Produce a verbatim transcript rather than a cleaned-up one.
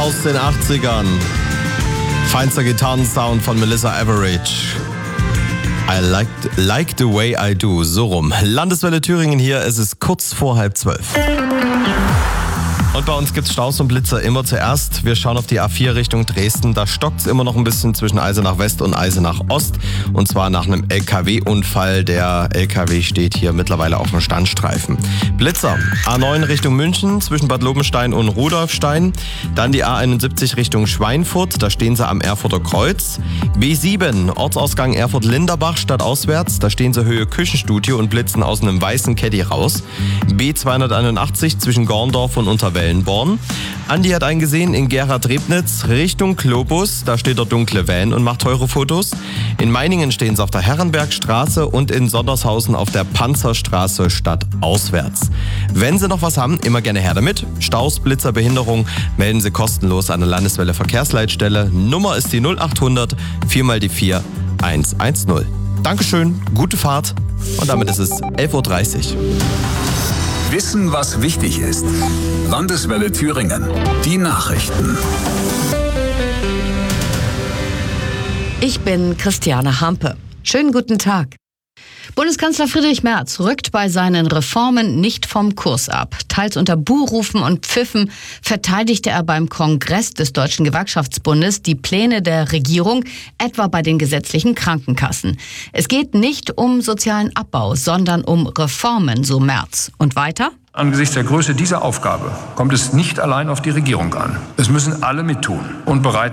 aus den achtzigern. Feinster Gitarrensound von Melissa Etheridge. I like, like the way I do. So rum. Landeswelle Thüringen hier. Es ist kurz vor halb zwölf. Und bei uns gibt's Staus und Blitzer immer zuerst. Wir schauen auf die A vier Richtung Dresden. Da stockt's immer noch ein bisschen zwischen Eisenach West und Eisenach Ost. Und zwar nach einem L K W-Unfall. Der L K W steht hier mittlerweile auf dem Standstreifen. Blitzer. A neun Richtung München zwischen Bad Lobenstein und Rudolfstein. Dann die A einundsiebzig Richtung Schweinfurt. Da stehen sie am Erfurter Kreuz. B sieben Ortsausgang Erfurt-Linderbach stadtauswärts. Da stehen sie Höhe Küchenstudio und blitzen aus einem weißen Caddy raus. B zweihunderteinundachtzig zwischen Gorndorf und Unterwellenborn. Andi hat eingesehen in Gera-Trebnitz Richtung Globus. Da steht der dunkle Van und macht teure Fotos. In Meiningen stehen sie auf der Herrenbergstraße und in Sondershausen auf der Panzerstraße stadtauswärts. Wenn Sie noch was haben, immer gerne her damit. Staus, Blitzer, Behinderung, melden Sie kostenlos an der Landeswelle Verkehrsleitstelle. Nummer ist die null achthundert vier mal die vier eins eins null. Dankeschön, gute Fahrt und damit ist es elf Uhr dreißig. Wissen, was wichtig ist. Landeswelle Thüringen. Die Nachrichten. Ich bin Christiane Hampe. Schönen guten Tag. Bundeskanzler Friedrich Merz rückt bei seinen Reformen nicht vom Kurs ab. Teils unter Buhrufen und Pfiffen verteidigte er beim Kongress des Deutschen Gewerkschaftsbundes die Pläne der Regierung, etwa bei den gesetzlichen Krankenkassen. Es geht nicht um sozialen Abbau, sondern um Reformen, so Merz. Und weiter? Angesichts der Größe dieser Aufgabe kommt es nicht allein auf die Regierung an. Es müssen alle mittun und bereit